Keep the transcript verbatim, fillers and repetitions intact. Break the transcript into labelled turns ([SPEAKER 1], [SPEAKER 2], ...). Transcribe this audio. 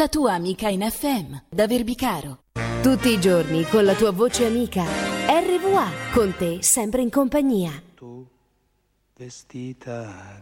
[SPEAKER 1] la tua amica in F M, da Verbicaro.
[SPEAKER 2] Tutti i giorni con la tua voce amica. R V A, con te sempre in compagnia.
[SPEAKER 3] Tu, vestita